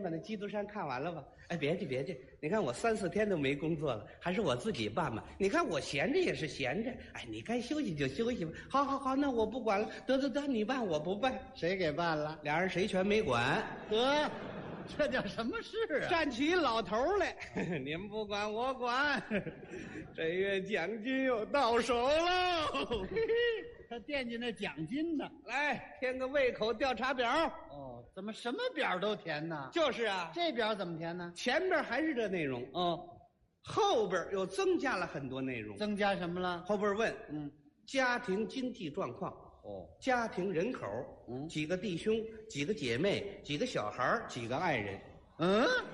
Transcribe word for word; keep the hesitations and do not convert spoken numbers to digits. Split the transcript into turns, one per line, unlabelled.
把那基督山看完了吧？哎，别介别介，你看我三四天都没工作了，还是我自己办吧。你看我闲着也是闲着，哎，你该休息就休息吧。好好好，那我不管了，得得得，你办我不办，
谁给办了？
俩人谁全没管。
得，这叫什么事啊？
站起老头来，你们不管我管，这月奖金又到手喽。
他惦记那奖金呢。
来填个胃口调查表。
哦，怎么什么表都填呢？
就是啊，
这表怎么填呢？
前边还是这内容，
哦，
后边又增加了很多内容。
增加什么了？
后边问，
嗯，
家庭经济状况，
哦，
家庭人口，
嗯
几个弟兄，几个姐妹，几个小孩，几个爱人。
嗯，